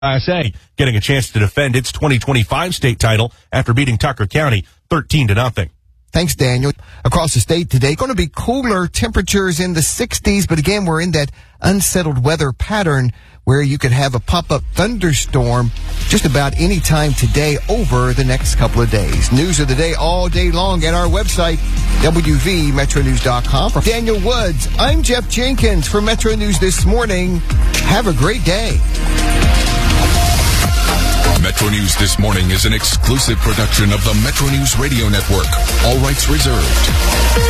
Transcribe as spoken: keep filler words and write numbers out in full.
Class A, getting a chance to defend its twenty twenty-five state title after beating Tucker County thirteen to nothing. Thanks, Daniel. Across the state today, going to be cooler temperatures in the sixties, but again, we're in that unsettled weather pattern where you could have a pop-up thunderstorm just about any time today over the next couple of days. News of the day all day long at our website, W V Metro News dot com. For Daniel Woods, I'm Jeff Jenkins for Metro News This Morning. Have a great day. Metro News This Morning is an exclusive production of the Metro News Radio Network. All rights reserved.